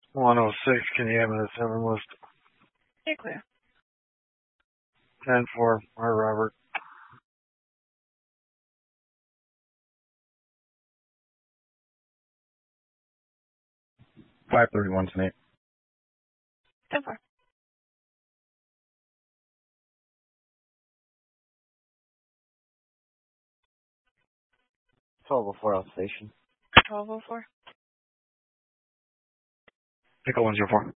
106, can you have an assembly list? Okay, clear. 10-4, Robert. $531 tonight. 10-4. outstation. 1204. Echo 104.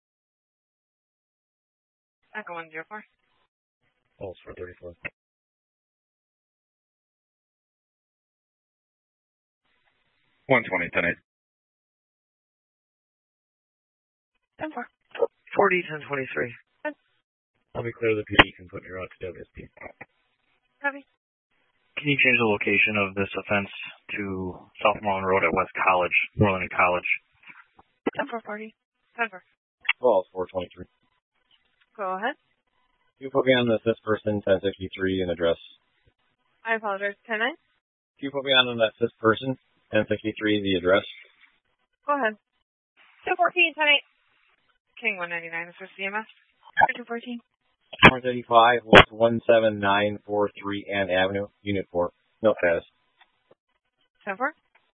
Echo 104. Pulse 434. 120 tonight. 10-4. 40, 1023. I'll be clear the PD can put me out to WSP. Copy. Can you change the location of this offense to South Mullen Road at West College, Northern College? 10-440. 10-4. Pulse 423. Go ahead. You put me on the assist person 1063 and address. I apologize. 10-9. You put me on the assist person 1063 the address. Go ahead. 214, 10-8. King 199, this is CMS. 214. 135 17943 Ann Avenue, Unit 4. No status. 10-4.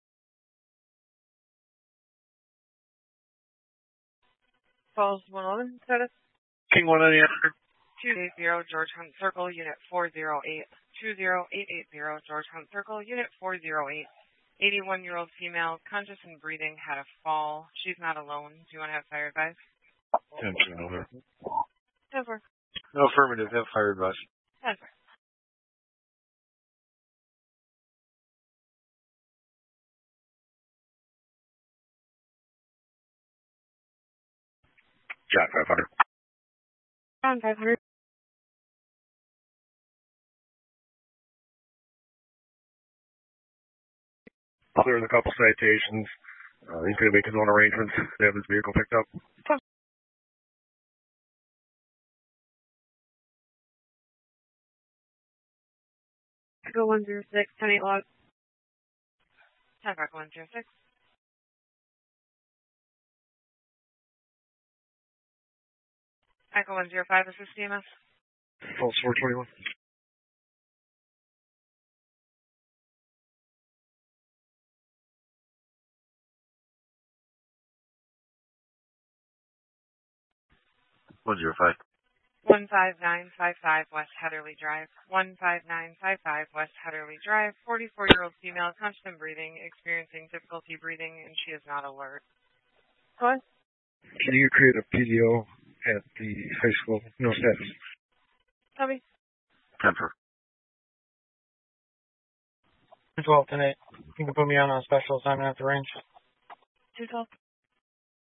Falls 111, status. King 199. 280 George Hunt Circle, Unit 408. 20880 George Hunt Circle, Unit 408. 81-year-old female, conscious and breathing, had a fall. She's not alone. Do you want to have fire advice? 10-4 over. 10-4. No affirmative, have fire advice. 10-4. John 500. John 500. There's a couple citations. He's going to make his own arrangements to have his vehicle picked up. Echo 106, 10-8 log. 10-4, Echo 106. Echo 105, this is CMS. Pulse 421. $105. 15955 West Heatherly Drive. 15955 West Heatherly Drive. 44-year-old female, conscious and breathing, experiencing difficulty breathing, and she is not alert. Go ahead. Can you create a PDO at the high school? No status. Copy. 10-4. 12, 10-8. You can put me on a special assignment at the range. 212.